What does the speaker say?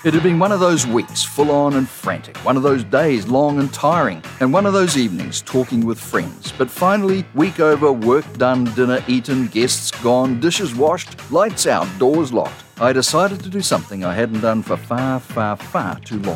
It had been one of those weeks, full on and frantic, one of those days, long and tiring, and one of those evenings, talking with friends. But finally, week over, work done, dinner eaten, guests gone, dishes washed, lights out, doors locked, I decided to do something I hadn't done for far, far, far too long.